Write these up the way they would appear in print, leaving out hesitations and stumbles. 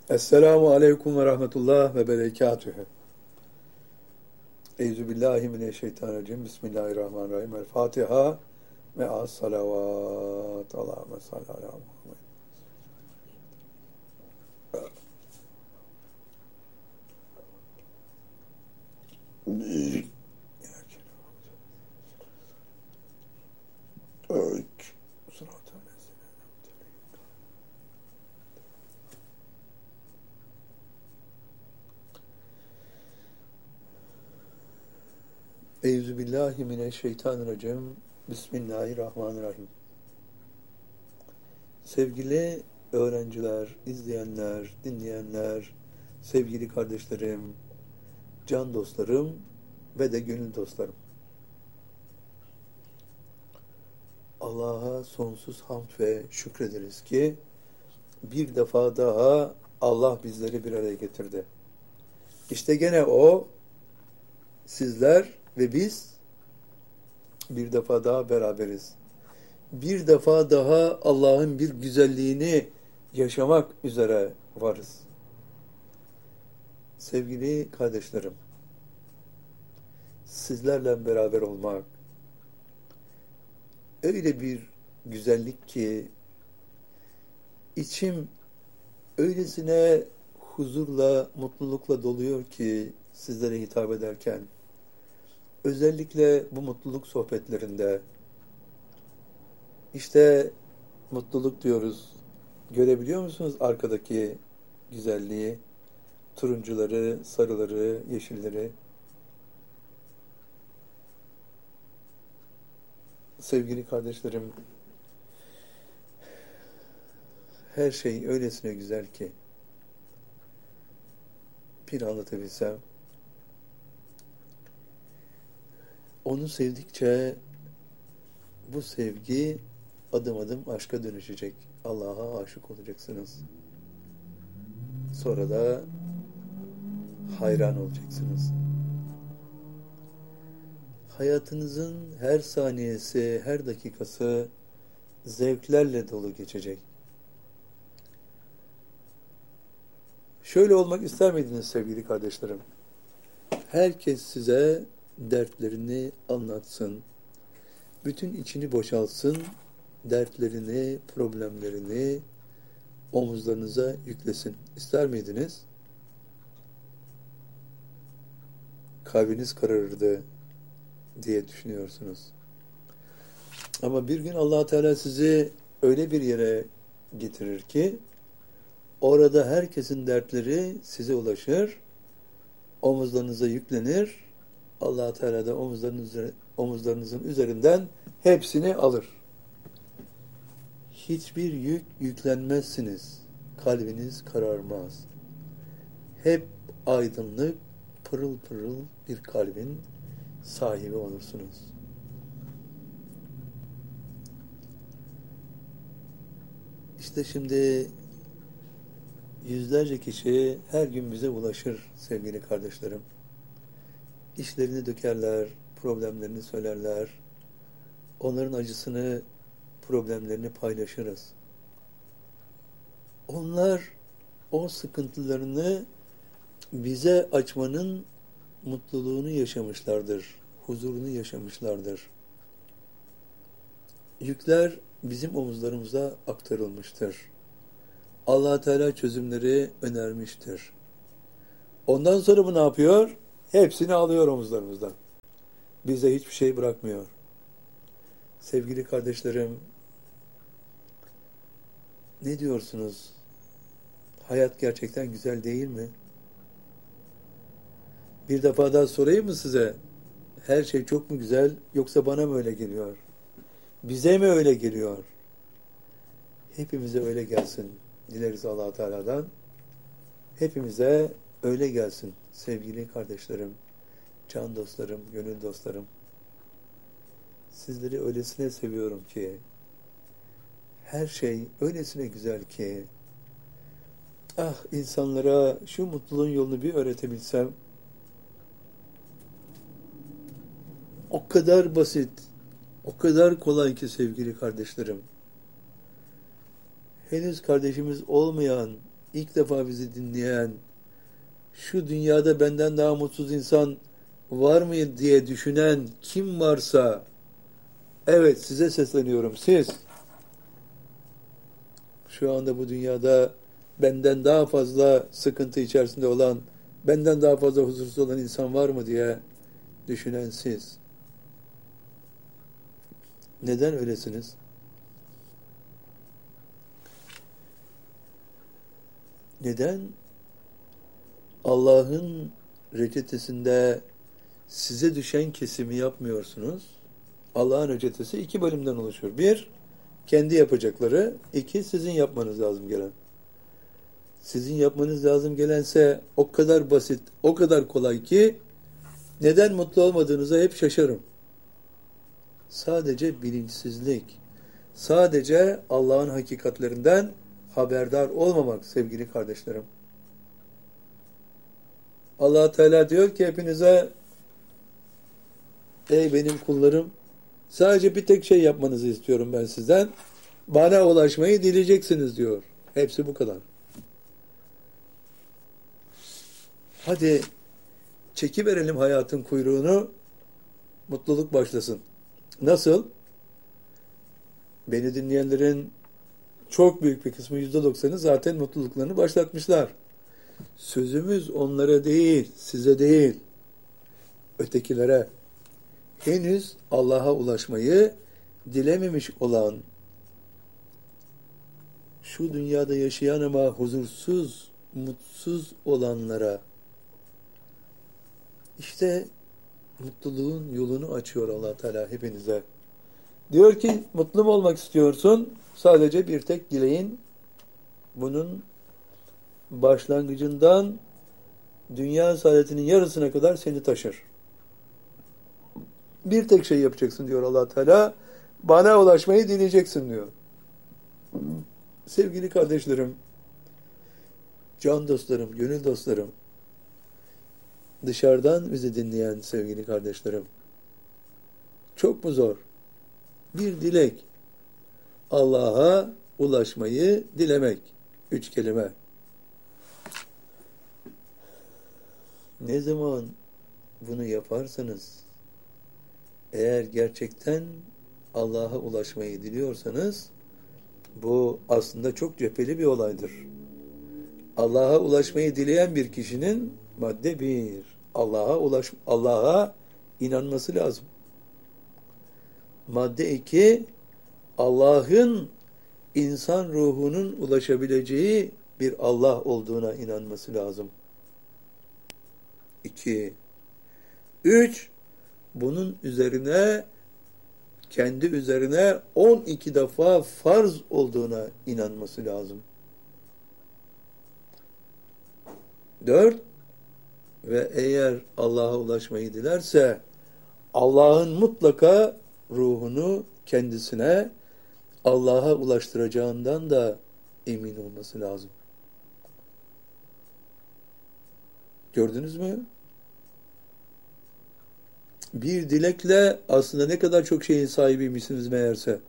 Esselamu aleyküm ve rahmetullah ve berekatühü. Euzubillahimineşşeytanirracim. Bismillahirrahmanirrahim. El Fatiha ve as-salavat. Allahümme salli ala Muhammed. Euzubillahimineşşeytanirracim. Bismillahirrahmanirrahim. Sevgili öğrenciler, izleyenler, dinleyenler, sevgili kardeşlerim, can dostlarım ve de gönül dostlarım. Allah'a sonsuz hamd ve şükrederiz ki bir defa daha Allah bizleri bir araya getirdi. İşte gene o, sizler ve biz bir defa daha beraberiz. Bir defa daha Allah'ın bir güzelliğini yaşamak üzere varız. Sevgili kardeşlerim, sizlerle beraber olmak öyle bir güzellik ki içim öylesine huzurla, mutlulukla doluyor ki sizlere hitap ederken, özellikle bu mutluluk sohbetlerinde, işte mutluluk diyoruz, görebiliyor musunuz arkadaki güzelliği, turuncuları, sarıları, yeşilleri? Sevgili kardeşlerim, her şey öylesine güzel ki, bir anlatabilsem, onu sevdikçe bu sevgi adım adım aşka dönüşecek. Allah'a aşık olacaksınız. Sonra da hayran olacaksınız. Hayatınızın her saniyesi, her dakikası zevklerle dolu geçecek. Şöyle olmak ister miydiniz sevgili kardeşlerim? Herkes size dertlerini anlatsın. Bütün içini boşaltsın. Dertlerini, problemlerini omuzlarınıza yüklesin. İster miydiniz? Kalbiniz kararırdı diye düşünüyorsunuz. Ama bir gün Allah Teala sizi öyle bir yere getirir ki orada herkesin dertleri size ulaşır, omuzlarınıza yüklenir, Allah Teala da omuzlarınızın üzerinden hepsini alır. Hiçbir yük yüklenmezsiniz. Kalbiniz kararmaz. Hep aydınlık, pırıl pırıl bir kalbin sahibi olursunuz. İşte şimdi yüzlerce kişi her gün bize ulaşır sevgili kardeşlerim. İşlerini dökerler, problemlerini söylerler. Onların acısını, problemlerini paylaşırız. Onlar o sıkıntılarını bize açmanın mutluluğunu yaşamışlardır, huzurunu yaşamışlardır. Yükler bizim omuzlarımıza aktarılmıştır. Allah Teala çözümleri önermiştir. Ondan sonra bu ne yapıyor? Hepsini alıyor omuzlarımızdan. Bize hiçbir şey bırakmıyor. Sevgili kardeşlerim, ne diyorsunuz? Hayat gerçekten güzel değil mi? Bir defa daha sorayım mı size? Her şey çok mu güzel, yoksa bana mı öyle geliyor? Bize mi öyle geliyor? Hepimize öyle gelsin. Dileriz Allah Teala'dan. Hepimize öyle gelsin sevgili kardeşlerim, can dostlarım, gönül dostlarım. Sizleri öylesine seviyorum ki, her şey öylesine güzel ki, ah insanlara şu mutluluğun yolunu bir öğretebilsem, o kadar basit, o kadar kolay ki sevgili kardeşlerim. Henüz kardeşimiz olmayan ilk defa bizi dinleyen, şu dünyada benden daha mutsuz insan var mı diye düşünen kim varsa, evet size sesleniyorum, siz şu anda bu dünyada benden daha fazla sıkıntı içerisinde olan, benden daha fazla huzursuz olan insan var mı diye düşünen siz. Neden öylesiniz? Neden Allah'ın reçetesinde size düşen kesimi yapmıyorsunuz? Allah'ın reçetesi 2 bölümden oluşuyor. 1, kendi yapacakları. 2, sizin yapmanız lazım gelen. Sizin yapmanız lazım gelense o kadar basit, o kadar kolay ki neden mutlu olmadığınıza hep şaşarım. Sadece bilinçsizlik, sadece Allah'ın hakikatlerinden haberdar olmamak sevgili kardeşlerim. Allah Teala diyor ki hepinize, ey benim kullarım, sadece bir tek şey yapmanızı istiyorum ben sizden. Bana ulaşmayı dileyeceksiniz diyor. Hepsi bu kadar. Hadi çekiverelim hayatın kuyruğunu, mutluluk başlasın. Nasıl? Beni dinleyenlerin çok büyük bir kısmı, %90'ı zaten mutluluklarını başlatmışlar. Sözümüz onlara değil, size değil, ötekilere. Henüz Allah'a ulaşmayı dilememiş olan, şu dünyada yaşayan ama huzursuz, mutsuz olanlara, işte mutluluğun yolunu açıyor Allah Teala hepinize. Diyor ki mutlu mu olmak istiyorsun? Sadece bir tek dileğin, bunun başlangıcından dünya saadetinin yarısına kadar seni taşır. Bir tek şey yapacaksın diyor Allah Teala. Bana ulaşmayı dileyeceksin diyor. Sevgili kardeşlerim, can dostlarım, gönül dostlarım, dışarıdan bizi dinleyen sevgili kardeşlerim, çok mu zor? Bir dilek. Allah'a ulaşmayı dilemek. 3 kelime. Ne zaman bunu yaparsanız, eğer gerçekten Allah'a ulaşmayı diliyorsanız, bu aslında çok cepheli bir olaydır. Allah'a ulaşmayı dileyen bir kişinin madde 1, Allah'a inanması lazım. Madde 2, Allah'ın insan ruhunun ulaşabileceği bir Allah olduğuna inanması lazım. 2, 3, bunun üzerine, kendi üzerine 12 defa farz olduğuna inanması lazım. 4, ve eğer Allah'a ulaşmayı dilerse, Allah'ın mutlaka ruhunu kendisine Allah'a ulaştıracağından da emin olması lazım. Gördünüz mü? Bir dilekle aslında ne kadar çok şeyin sahibiymişsiniz meğerse.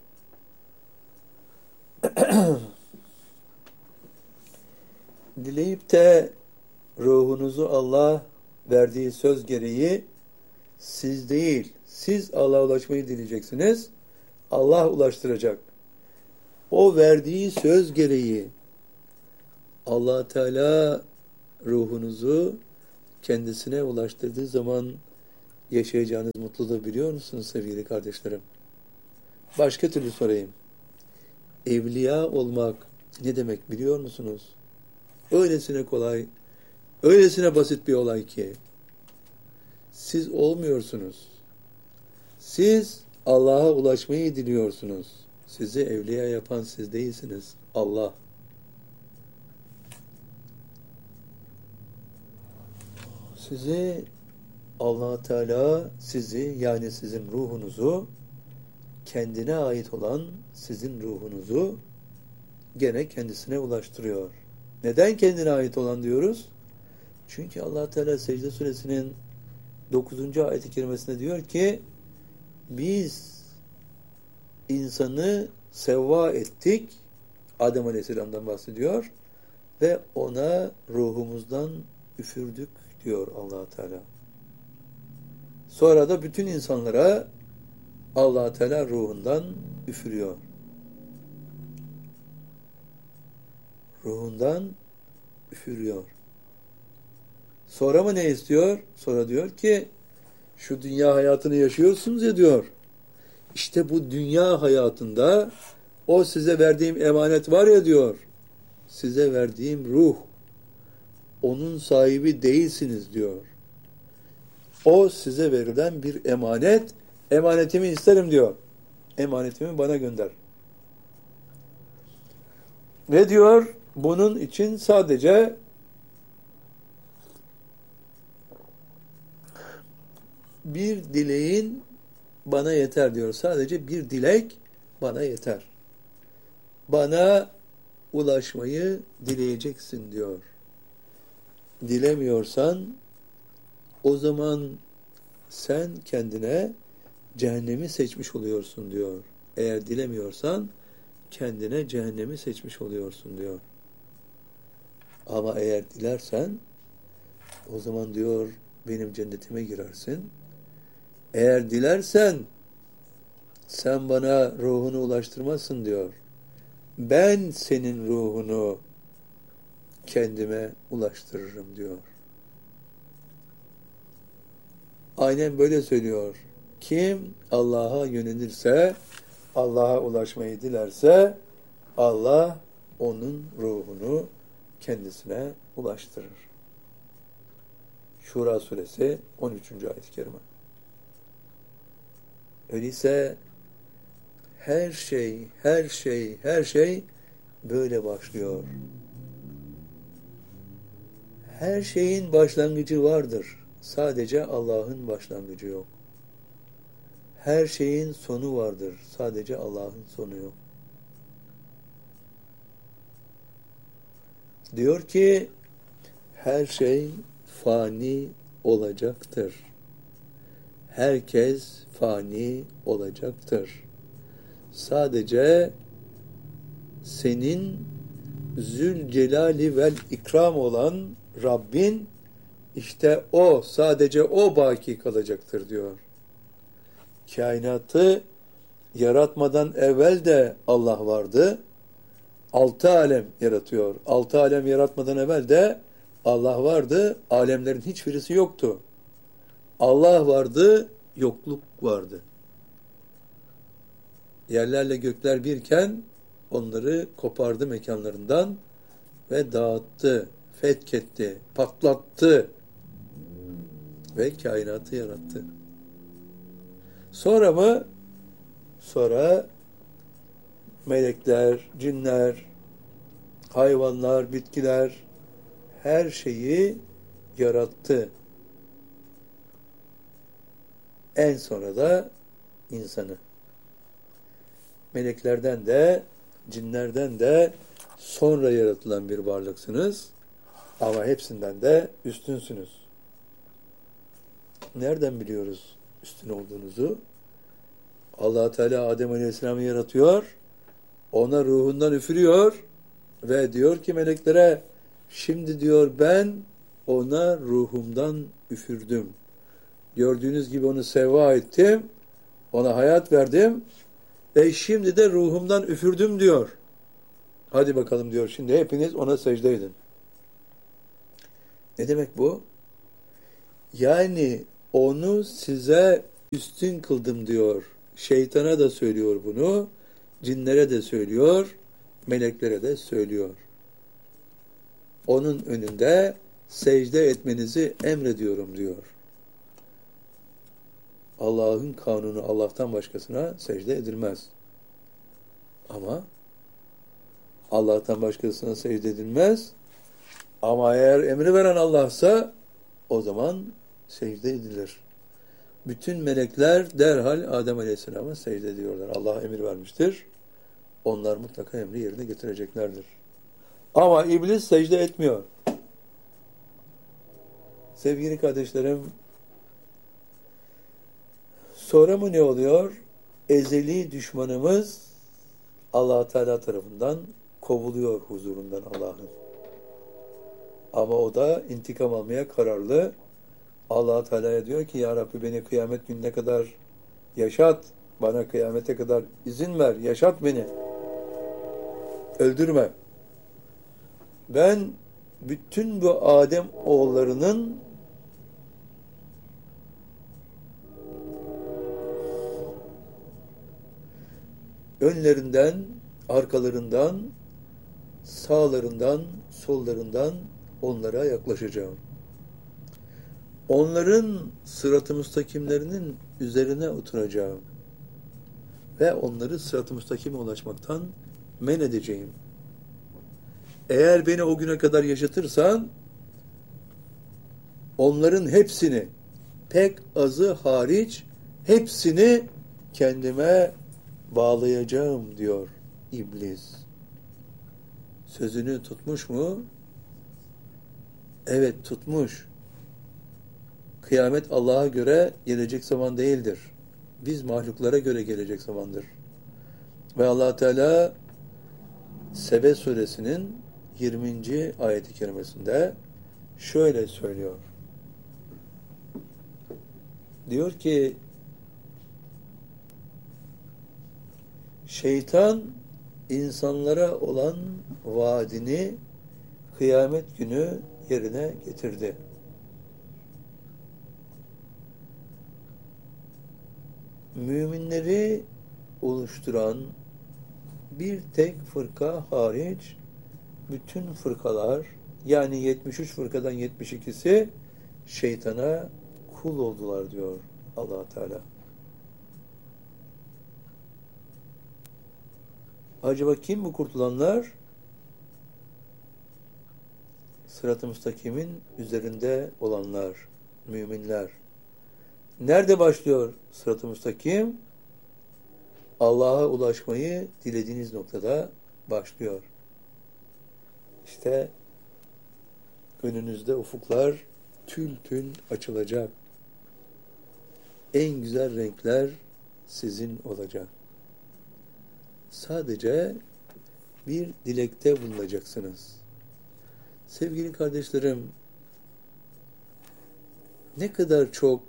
Dileyip de ruhunuzu Allah verdiği söz gereği siz değil, siz Allah'a ulaşmayı dileyeceksiniz. Allah ulaştıracak. O verdiği söz gereği Allah Teala ruhunuzu kendisine ulaştırdığı zaman yaşayacağınız mutluluğu biliyor musunuz sevgili kardeşlerim? Başka türlü sorayım. Evliya olmak ne demek biliyor musunuz? Öylesine kolay, öylesine basit bir olay ki siz olmuyorsunuz. Siz Allah'a ulaşmayı diliyorsunuz. Sizi evliya yapan siz değilsiniz. Allah. Sizi, Allah Teala sizi, yani sizin ruhunuzu, kendine ait olan sizin ruhunuzu gene kendisine ulaştırıyor. Neden kendine ait olan diyoruz? Çünkü Allah Teala Secde Suresinin 9. ayet-i kerimesinde diyor ki, biz insanı sevva ettik, Adem Aleyhisselam'dan bahsediyor, ve ona ruhumuzdan üfürdük diyor Allah Teala. Sonra da bütün insanlara Allah Teala ruhundan üfürüyor. Ruhundan üfürüyor. Sonra mı ne istiyor? Sonra diyor ki şu dünya hayatını yaşıyorsunuz ya diyor. İşte bu dünya hayatında o size verdiğim emanet var ya diyor. Size verdiğim ruh. Onun sahibi değilsiniz diyor. O size verilen bir emanet. Emanetimi isterim diyor. Emanetimi bana gönder. Ve diyor bunun için sadece bir dileğin bana yeter diyor. Sadece bir dilek bana yeter. Bana ulaşmayı dileyeceksin diyor. Dilemiyorsan o zaman sen kendine cehennemi seçmiş oluyorsun diyor. Eğer dilemiyorsan kendine cehennemi seçmiş oluyorsun diyor. Ama eğer dilersen o zaman diyor benim cennetime girersin. Eğer dilersen sen bana ruhunu ulaştırmazsın diyor. Ben senin ruhunu kendime ulaştırırım diyor. Aynen böyle söylüyor. Kim Allah'a yönelirse, Allah'a ulaşmayı dilerse Allah onun ruhunu kendisine ulaştırır. Şura suresi 13. ayet-i kerime. Öyleyse her şey böyle başlıyor. Her şeyin başlangıcı vardır. Sadece Allah'ın başlangıcı yok. Her şeyin sonu vardır. Sadece Allah'ın sonu yok. Diyor ki her şey fani olacaktır. Herkes fani olacaktır. Sadece senin Zülcelali vel İkram olan Rabbin işte o, sadece o baki kalacaktır diyor. Kainatı yaratmadan evvel de Allah vardı. 6 alem yaratıyor. 6 alem yaratmadan evvel de Allah vardı. Alemlerin hiçbirisi yoktu. Allah vardı, yokluk vardı. Yerlerle gökler birken onları kopardı mekanlarından ve dağıttı, fethetti, patlattı ve kainatı yarattı. Sonra mı? Sonra melekler, cinler, hayvanlar, bitkiler her şeyi yarattı. En sonra da insanı. Meleklerden de, cinlerden de sonra yaratılan bir varlıksınız. Ama hepsinden de üstünsünüz. Nereden biliyoruz üstün olduğunuzu? Allah Teala Adem Aleyhisselam'ı yaratıyor. Ona ruhundan üfürüyor ve diyor ki meleklere şimdi diyor ben ona ruhumdan üfürdüm. Gördüğünüz gibi onu sevva ettim. Ona hayat verdim. Ve şimdi de ruhumdan üfürdüm diyor. Hadi bakalım diyor. Şimdi hepiniz ona secde edin. Ne demek bu? Yani onu size üstün kıldım diyor. Şeytana da söylüyor bunu. Cinlere de söylüyor. Meleklere de söylüyor. Onun önünde secde etmenizi emrediyorum diyor. Allah'ın kanunu Allah'tan başkasına secde edilmez. Ama Allah'tan başkasına secde edilmez. Ama eğer emri veren Allah'sa o zaman secde edilir. Bütün melekler derhal Adem Aleyhisselam'a secde ediyorlar. Allah emir vermiştir. Onlar mutlaka emri yerine getireceklerdir. Ama iblis secde etmiyor. Sevgili kardeşlerim, sonra mı ne oluyor? Ezeli düşmanımız Allah Teala tarafından kovuluyor huzurundan Allah'ın. Ama o da intikam almaya kararlı. Allah Teala'ya diyor ki ya Rabbi beni kıyamet gününe kadar yaşat. Bana kıyamete kadar izin ver. Yaşat beni. Öldürme. Ben bütün bu Adem oğullarının önlerinden, arkalarından, sağlarından, sollarından onlara yaklaşacağım. Onların sırat-ı müstakimlerinin üzerine oturacağım. Ve onları sırat-ı müstakime ulaşmaktan men edeceğim. Eğer beni o güne kadar yaşatırsan, onların hepsini, pek azı hariç, hepsini kendime bağlayacağım diyor İblis. Sözünü tutmuş mu? Evet, tutmuş. Kıyamet Allah'a göre gelecek zaman değildir. Biz mahluklara göre gelecek zamandır. Ve Allah Teala Sebe suresinin 20. ayet-i kerimesinde şöyle söylüyor. Diyor ki şeytan insanlara olan vaadini kıyamet günü yerine getirdi. Müminleri oluşturan bir tek fırka hariç bütün fırkalar yani 73 fırkadan 72'si şeytana kul oldular diyor Allah Teala. Acaba kim bu kurtulanlar? Sırat-ı müstakimin üzerinde olanlar, müminler. Nerede başlıyor sırat-ı müstakim? Allah'a ulaşmayı dilediğiniz noktada başlıyor. İşte önünüzde ufuklar tül tül açılacak. En güzel renkler sizin olacak. Sadece bir dilekte bulunacaksınız. Sevgili kardeşlerim, ne kadar çok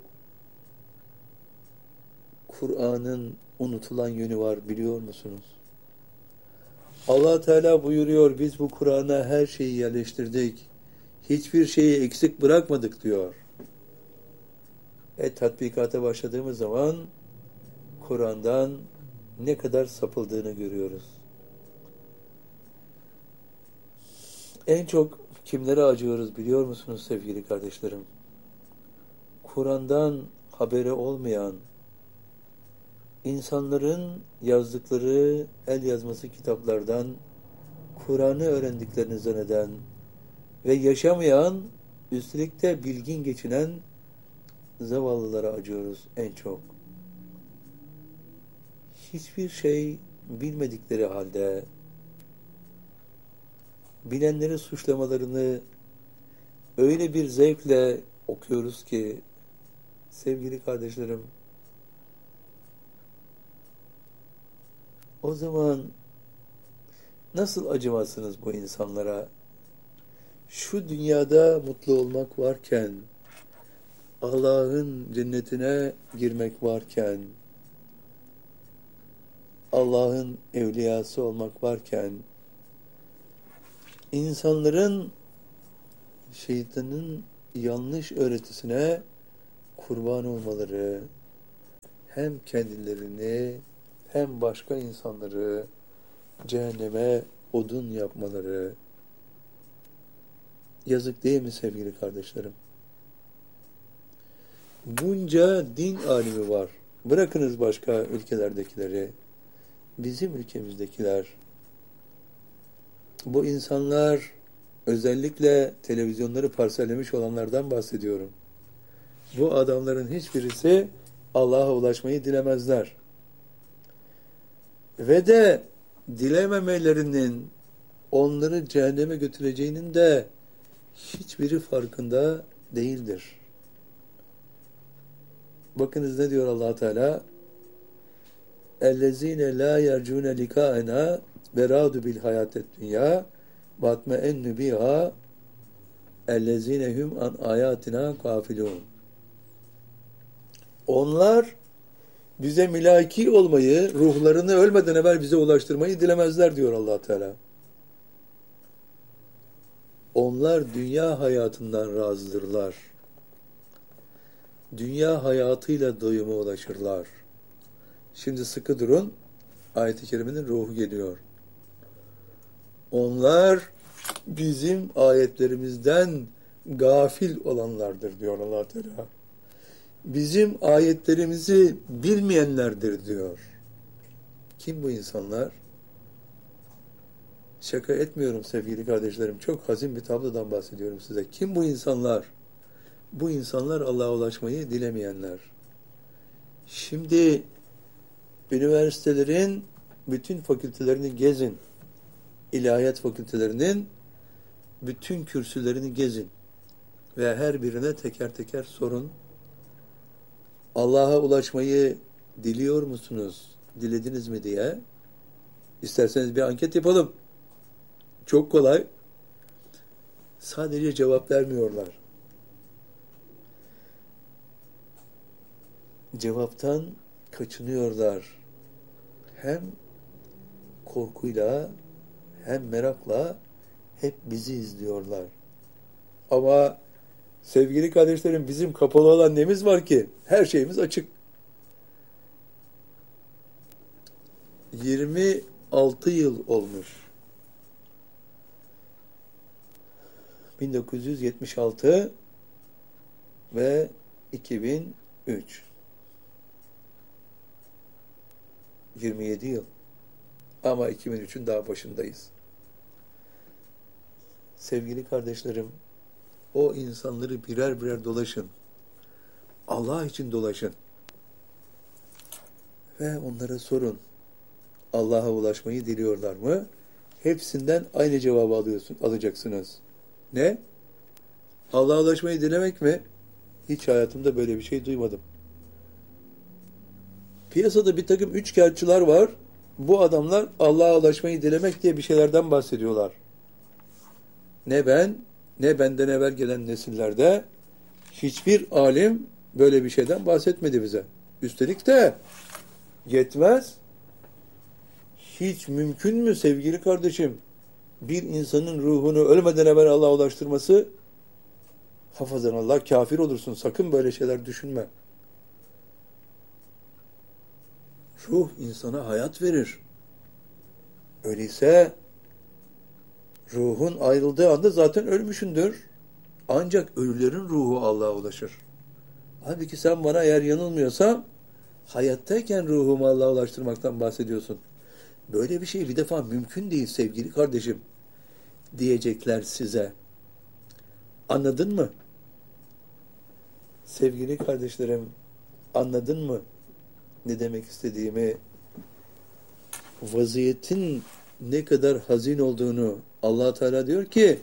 Kur'an'ın unutulan yönü var biliyor musunuz? Allah Teala buyuruyor, biz bu Kur'an'a her şeyi yerleştirdik. Hiçbir şeyi eksik bırakmadık diyor. Tatbikata başladığımız zaman Kur'an'dan ne kadar sapıldığını görüyoruz. En çok kimlere acıyoruz biliyor musunuz sevgili kardeşlerim? Kur'an'dan haberi olmayan, insanların yazdıkları el yazması kitaplardan Kur'an'ı öğrendiklerini zanneden ve yaşamayan, üstelik de bilgin geçinen zavallılara acıyoruz en çok. Hiçbir şey bilmedikleri halde bilenleri suçlamalarını öyle bir zevkle okuyoruz ki sevgili kardeşlerim, o zaman nasıl acımazsınız bu insanlara? Şu dünyada mutlu olmak varken, Allah'ın cennetine girmek varken, Allah'ın evliyası olmak varken, insanların şeytanın yanlış öğretisine kurban olmaları, hem kendilerini hem başka insanları cehenneme odun yapmaları, yazık değil mi sevgili kardeşlerim? Bunca din alimi var. Bırakınız başka ülkelerdekileri, bizim ülkemizdekiler. Bu insanlar, özellikle televizyonları parsellemiş olanlardan bahsediyorum. Bu adamların hiçbirisi Allah'a ulaşmayı dilemezler. Ve de dilememelerinin onları cehenneme götüreceğinin de hiçbiri farkında değildir. Bakınız ne diyor Allah Teala? اَلَّذ۪ينَ لَا يَرْجُونَ لِكَاءَنَا وَرَادُ بِالْحَيَاتِ الدُّنْيَا وَاتْمَئَنُّ بِهَا اَلَّذ۪ينَ an ayatina gafilun. Onlar bize mülaki olmayı, ruhlarını ölmeden evvel bize ulaştırmayı dilemezler diyor Allah Teala. Onlar dünya hayatından razıdırlar. Dünya hayatıyla doyuma ulaşırlar. Şimdi sıkı durun. Ayet-i Kerime'nin ruhu geliyor. Onlar bizim ayetlerimizden gafil olanlardır diyor Allah Teala. Bizim ayetlerimizi bilmeyenlerdir diyor. Kim bu insanlar? Şaka etmiyorum sevgili kardeşlerim. Çok hazin bir tablodan bahsediyorum size. Kim bu insanlar? Bu insanlar Allah'a ulaşmayı dilemeyenler. Şimdi üniversitelerin bütün fakültelerini gezin. İlahiyat fakültelerinin bütün kürsülerini gezin. Ve her birine teker teker sorun. Allah'a ulaşmayı diliyor musunuz? Dilediniz mi diye. İsterseniz bir anket yapalım. Çok kolay. Sadece cevap vermiyorlar. Cevaptan kaçınıyorlar. Hem korkuyla hem merakla hep bizi izliyorlar. Ama sevgili kardeşlerim bizim kapalı olan nemiz var ki? Her şeyimiz açık. 26 yıl olmuş. 1976 ve 2003. 27 yıl. Ama 2003'ün daha başındayız. Sevgili kardeşlerim, o insanları birer birer dolaşın. Allah için dolaşın. Ve onlara sorun. Allah'a ulaşmayı diliyorlar mı? Hepsinden aynı cevabı alacaksınız. Ne? Allah'a ulaşmayı dilemek mi? Hiç hayatımda böyle bir şey duymadım. Piyasada bir takım üçkağıtçılar var. Bu adamlar Allah'a ulaşmayı dilemek diye bir şeylerden bahsediyorlar. Ne ben, ne benden evvel gelen nesillerde hiçbir alim böyle bir şeyden bahsetmedi bize. Üstelik de yetmez. Hiç mümkün mü sevgili kardeşim? Bir insanın ruhunu ölmeden evvel Allah'a ulaştırması, hafazan Allah, kafir olursun. Sakın böyle şeyler düşünme. Ruh insana hayat verir. Öyleyse ruhun ayrıldığı anda zaten ölmüşündür. Ancak ölülerin ruhu Allah'a ulaşır. Halbuki sen bana eğer yanılmıyorsam hayattayken ruhumu Allah'a ulaştırmaktan bahsediyorsun. Böyle bir şey bir defa mümkün değil sevgili kardeşim diyecekler size. Anladın mı? Sevgili kardeşlerim, anladın mı ne demek istediğimi? Vaziyetin ne kadar hazin olduğunu Allah Teala diyor ki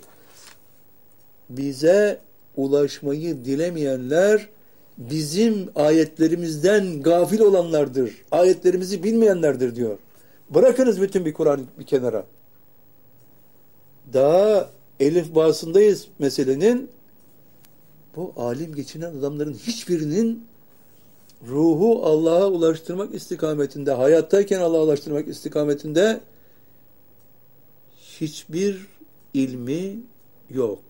bize ulaşmayı dilemeyenler bizim ayetlerimizden gafil olanlardır. Ayetlerimizi bilmeyenlerdir diyor. Bırakınız bütün bir Kur'an bir kenara. Daha elifbasındayız meselenin. Bu alim geçinen adamların hiçbirinin ruhu Allah'a ulaştırmak istikametinde, hayattayken Allah'a ulaştırmak istikametinde hiçbir ilmi yok.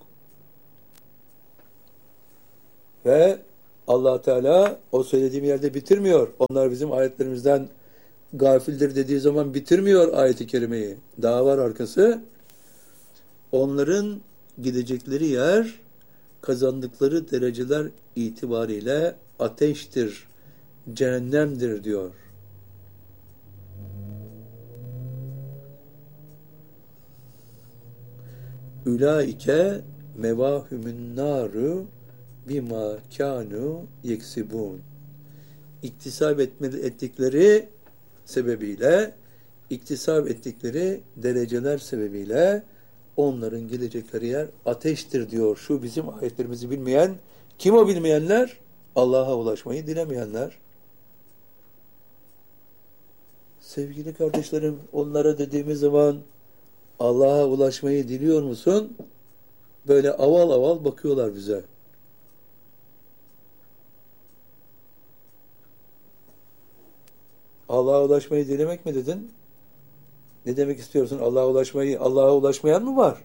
Ve Allah Teala o söylediğim yerde bitirmiyor. Onlar bizim ayetlerimizden gafildir dediği zaman bitirmiyor ayet-i kerimeyi. Daha var arkası. Onların gidecekleri yer, kazandıkları dereceler itibariyle ateştir, cehennemdir diyor. Ulaike mevahümün naru bima kanu yeksibun. İktisap ettikleri sebebiyle, iktisap ettikleri dereceler sebebiyle onların gidecekleri yer ateştir diyor. Şu bizim ayetlerimizi bilmeyen, kim o bilmeyenler? Allah'a ulaşmayı dilemeyenler. Sevgili kardeşlerim, onlara dediğimiz zaman Allah'a ulaşmayı diliyor musun? Böyle aval aval bakıyorlar bize. Allah'a ulaşmayı dilemek mi dedin? Ne demek istiyorsun? Allah'a ulaşmayı, Allah'a ulaşmayan mı var?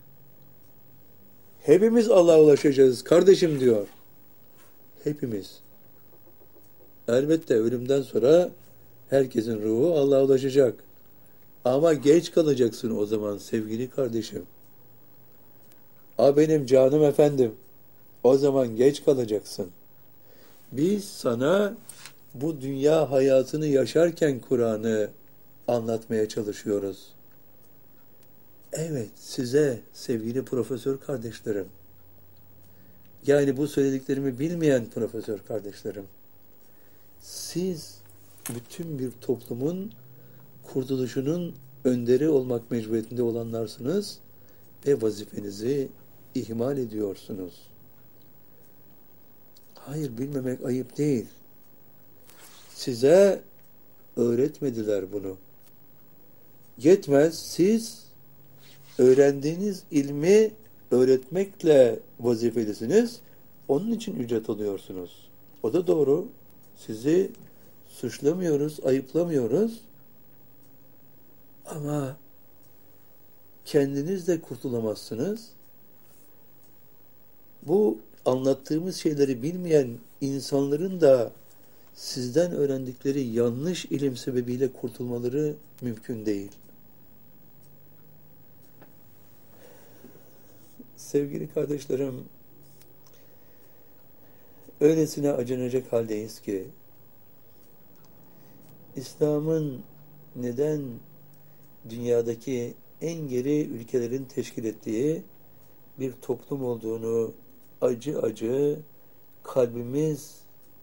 Hepimiz Allah'a ulaşacağız kardeşim diyor. Hepimiz. Elbette ölümden sonra herkesin ruhu Allah'a ulaşacak. Ama geç kalacaksın o zaman sevgili kardeşim. Benim canım efendim. O zaman geç kalacaksın. Biz sana bu dünya hayatını yaşarken Kur'an'ı anlatmaya çalışıyoruz. Evet, size sevgili profesör kardeşlerim. Yani bu söylediklerimi bilmeyen profesör kardeşlerim. Siz bütün bir toplumun kurtuluşunun önderi olmak mecburiyetinde olanlarsınız ve vazifenizi ihmal ediyorsunuz. Hayır, bilmemek ayıp değil. Size öğretmediler bunu. Yetmez, siz öğrendiğiniz ilmi öğretmekle vazifelisiniz. Onun için ücret alıyorsunuz. O da doğru. Sizi suçlamıyoruz, ayıplamıyoruz. Ama kendiniz de kurtulamazsınız. Bu anlattığımız şeyleri bilmeyen insanların da sizden öğrendikleri yanlış ilim sebebiyle kurtulmaları mümkün değil. Sevgili kardeşlerim, öylesine acınacak haldeyiz ki İslam'ın neden dünyadaki en geri ülkelerin teşkil ettiği bir toplum olduğunu acı acı kalbimiz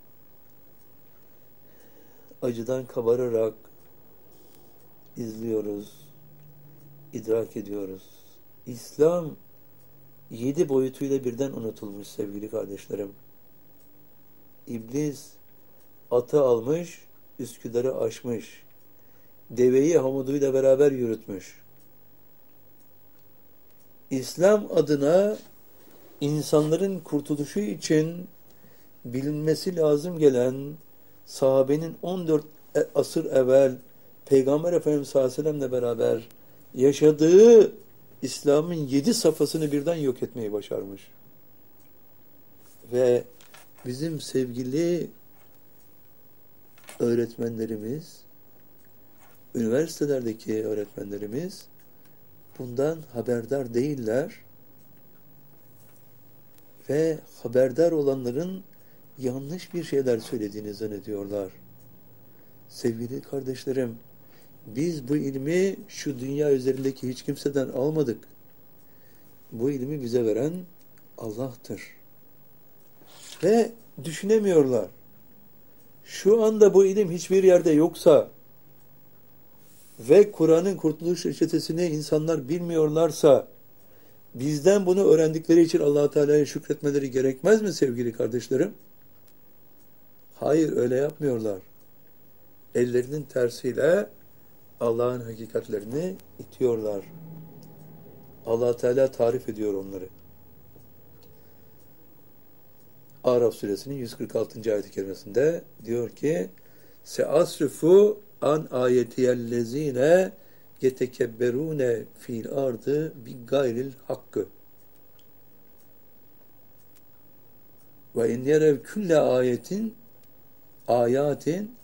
acıdan kabararak izliyoruz, idrak ediyoruz. İslam 7 boyutuyla birden unutulmuş sevgili kardeşlerim. İblis atı almış, Üsküdar'ı aşmış. Deveyi hamuduyla beraber yürütmüş. İslam adına insanların kurtuluşu için bilinmesi lazım gelen sahabenin 14 asır evvel Peygamber Efendimiz sallallahu aleyhi ve sellem'le beraber yaşadığı İslam'ın 7 safhasını birden yok etmeyi başarmış. Ve bizim sevgili öğretmenlerimiz, üniversitelerdeki öğretmenlerimiz bundan haberdar değiller ve haberdar olanların yanlış bir şeyler söylediğini zannediyorlar. Sevgili kardeşlerim, biz bu ilmi şu dünya üzerindeki hiç kimseden almadık. Bu ilmi bize veren Allah'tır. Ve düşünemiyorlar. Şu anda bu ilim hiçbir yerde yoksa ve Kur'an'ın kurtuluş reçetesini insanlar bilmiyorlarsa bizden bunu öğrendikleri için Allah-u Teala'ya şükretmeleri gerekmez mi sevgili kardeşlerim? Hayır, öyle yapmıyorlar. Ellerinin tersiyle Allah'ın hakikatlerini itiyorlar. Allah Teala tarif ediyor onları. Araf suresinin 146. ayet-i kerimesinde diyor ki: "Seasrifu an ayetiyellezine yetekebberune fil ardı bi gayril hakkı. Ve in yerev külle ayatin